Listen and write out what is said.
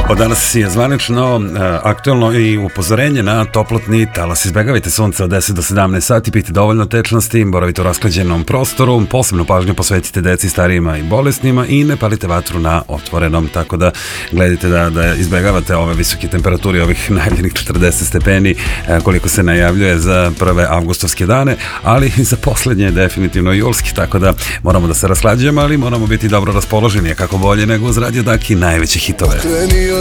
Od danas je zvanično aktuelno i upozorenje na toplotni talas. Izbegavajte sunce od 10 do 17 sati, pijte dovoljno tečnosti, boravite u rasklađenom prostoru, posebnu pažnju posvetite deci, starijima i bolesnima i ne palite vatru na otvorenom, tako da gledajte da izbegavate ove visoke temperature, ovih najavljenih 40 stepeni koliko se najavljuje za prve avgustovske dane, ali i za poslednje definitivno julski, tako da moramo da se rasklađujemo, ali moramo biti dobro raspoloženi, kako bolje nego uz Radio Daki najveće hitove.